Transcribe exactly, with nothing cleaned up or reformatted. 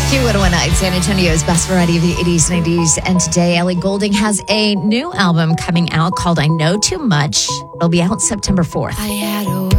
Q one oh one nine, San Antonio's best variety of the eighties, nineties, and today. Ellie Goulding has a new album coming out called I Know Too Much. It'll be out September fourth. I had a